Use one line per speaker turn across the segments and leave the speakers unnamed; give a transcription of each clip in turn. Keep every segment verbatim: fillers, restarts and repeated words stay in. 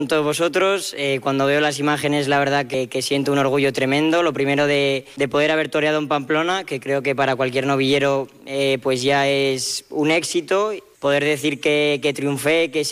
Todos vosotros, eh, cuando veo las imágenes, la verdad que, que siento un orgullo tremendo. Lo primero de, de poder haber toreado en Pamplona, que creo que para cualquier novillero eh, pues ya es un éxito. Poder decir que, que triunfé, que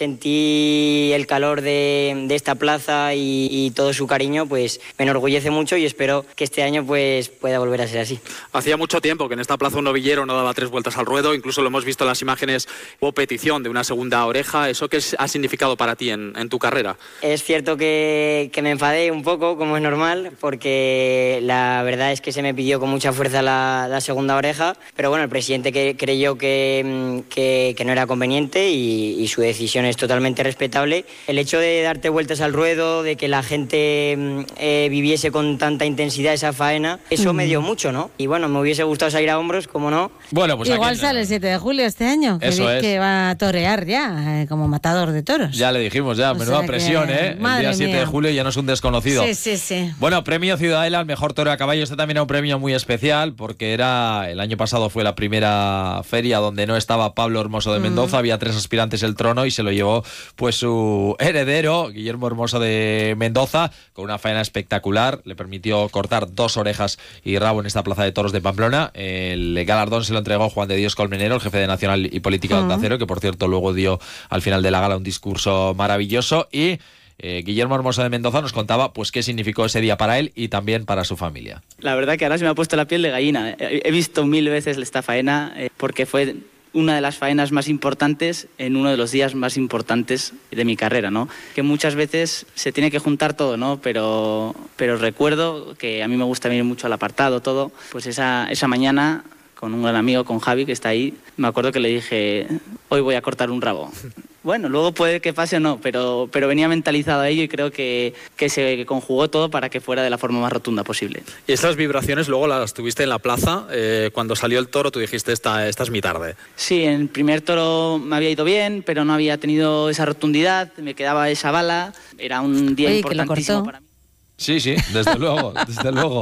sentí el calor de, de esta plaza y, y todo su cariño, pues me enorgullece mucho y espero que este año pues pueda volver a ser así.
Hacía mucho tiempo que en esta plaza un novillero no daba tres vueltas al ruedo, incluso lo hemos visto en las imágenes, hubo petición de una segunda oreja. ¿Eso qué ha significado para ti en, en tu carrera?
Es cierto que, que me enfadé un poco, como es normal, porque la verdad es que se me pidió con mucha fuerza la, la segunda oreja, pero bueno, el presidente que, creyó que, que, que no era conveniente y, y su decisión es totalmente respetable. El hecho de darte vueltas al ruedo, de que la gente eh, viviese con tanta intensidad esa faena, eso mm. me dio mucho, ¿no? Y bueno, me hubiese gustado salir a hombros, ¿cómo no?
Bueno, pues
igual
aquí,
sale el siete de julio este año, que,
eso es.
que va a torear ya, eh, como matador de toros.
Ya le dijimos, ya,
o
menuda
sea
presión,
que,
¿eh? El día siete de julio ya no es un desconocido.
Sí, sí, sí.
Bueno, premio Ciudadela al mejor toro a caballo. Este también era un premio muy especial, porque era el año pasado fue la primera feria donde no estaba Pablo Hermoso de Mendoza, mm. había tres aspirantes el trono y se lo llevó pues su heredero, Guillermo Hermoso de Mendoza, con una faena espectacular. Le permitió cortar dos orejas y rabo en esta plaza de toros de Pamplona. El galardón se lo entregó Juan de Dios Colmenero, el jefe de Nacional y Política de Onda Cero, que por cierto luego dio al final de la gala un discurso maravilloso. Y Eh, Guillermo Hermoso de Mendoza nos contaba pues qué significó ese día para él y también para su familia.
La verdad que ahora se me ha puesto la piel de gallina. He, he visto mil veces esta faena eh, porque fue una de las faenas más importantes en uno de los días más importantes de mi carrera, ¿no? Que muchas veces se tiene que juntar todo, ¿no? Pero, pero recuerdo que a mí me gusta venir mucho al apartado, todo. Pues esa, esa mañana, con un gran amigo, con Javi, que está ahí, me acuerdo que le dije, hoy voy a cortar un rabo. Bueno, luego puede que pase o no, pero, pero venía mentalizado a ello y creo que, que se conjugó todo para que fuera de la forma más rotunda posible.
Y estas vibraciones luego las tuviste en la plaza, eh, cuando salió el toro tú dijiste, esta, esta es mi tarde.
Sí, en el primer toro me había ido bien, pero no había tenido esa rotundidad, me quedaba esa bala, era un día
Oye,
importantísimo para mí.
Sí, sí, desde luego, desde luego.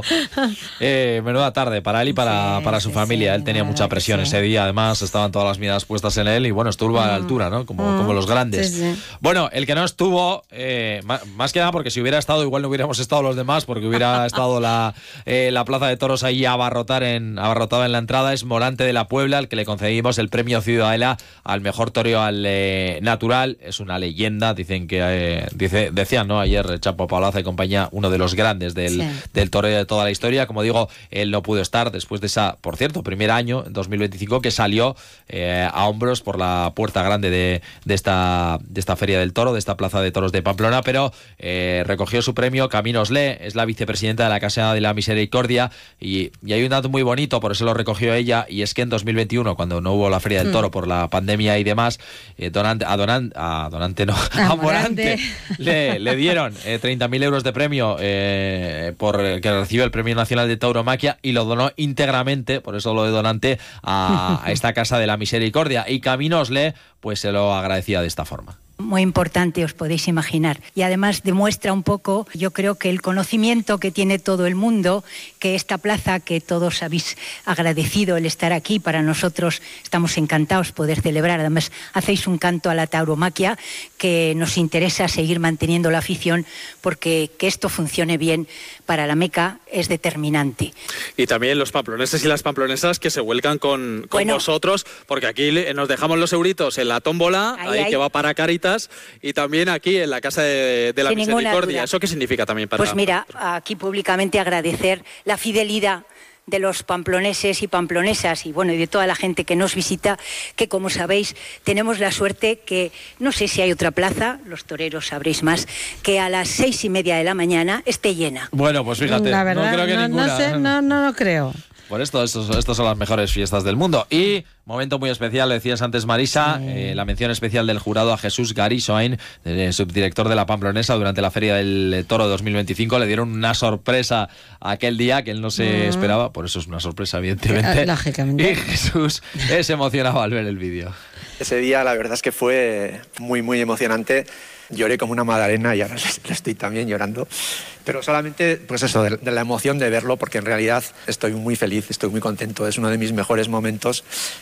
Eh, menuda tarde para él y para, sí, para su sí, familia. Él tenía mucha presión sí. ese día, además estaban todas las miradas puestas en él y bueno, estuvo mm. a la altura, ¿no? Como, mm. como los grandes. Sí, sí. Bueno, el que no estuvo, eh, más que nada porque si hubiera estado, igual no hubiéramos estado los demás, porque hubiera estado la, eh, la plaza de toros ahí abarrotar en, abarrotada en la entrada, es Morante de la Puebla, al que le concedimos el premio Ciudadela al mejor toreo al eh, natural. Es una leyenda, dicen que, eh, dice, decían, ¿no? Ayer Chapo Paulaza y compañía, uno de los grandes del, sí. del toreo de toda la historia. Como digo, él no pudo estar después de esa, por cierto, primer año, en dos mil veinticinco, que salió eh, a hombros por la puerta grande de, de, esta, de esta feria del toro, de esta plaza de toros de Pamplona, pero eh, recogió su premio Caminos Le, es la vicepresidenta de la Casa de la Misericordia y, y hay un dato muy bonito, por eso lo recogió ella, y es que en dos mil veintiuno, cuando no hubo la feria del toro mm. por la pandemia y demás, eh, donante, a, Donante, a Donante no, a, a Morante le, le dieron eh, treinta mil euros de premio eh, por que recibió el Premio Nacional de Tauromaquia y lo donó íntegramente, por eso lo de Donante, a, a esta Casa de la Misericordia. Y Caminos Le, pues se lo agradecía de esta forma.
Muy importante, os podéis imaginar. Y además demuestra un poco, yo creo que el conocimiento que tiene todo el mundo, que esta plaza, que todos habéis agradecido el estar aquí, para nosotros estamos encantados poder celebrar. Además, hacéis un canto a la tauromaquia, que nos interesa seguir manteniendo la afición, porque que esto funcione bien para la Meca es determinante.
Y también los pamploneses y las pamplonesas que se vuelcan con, con bueno, vosotros, porque aquí nos dejamos los euritos en la tómbola, ahí, ahí, ahí. que va para Caritas, y también aquí en la Casa de, de la Sin Misericordia. ¿Eso qué significa también para
Pues mira, aquí públicamente agradecer la fidelidad de los pamploneses y pamplonesas y bueno, y de toda la gente que nos visita, que como sabéis tenemos la suerte que, no sé si hay otra plaza, los toreros sabréis más, que a las seis y media de la mañana esté llena.
Bueno, pues fíjate,
la verdad,
no creo que
no,
ninguna.
No, sé, no, no lo creo.
Por esto, estos, estos son las mejores fiestas del mundo. Y momento muy especial, decías antes Marisa, sí. eh, la mención especial del jurado a Jesús Garisoain, eh, subdirector de la Pamplonesa, durante la Feria del Toro dos mil veinticinco. Le dieron una sorpresa aquel día que él no se mm. esperaba, por eso es una sorpresa, evidentemente.
Lógicamente.
Y Jesús se emocionaba al ver el vídeo.
Ese día la verdad es que fue muy, muy emocionante. Lloré como una magdalena y ahora estoy también llorando. Pero solamente, pues eso, de, de la emoción de verlo, porque en realidad estoy muy feliz, estoy muy contento. Es uno de mis mejores momentos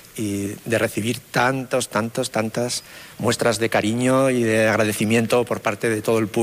y de recibir tantos, tantos, tantas muestras de cariño y de agradecimiento por parte de todo el público.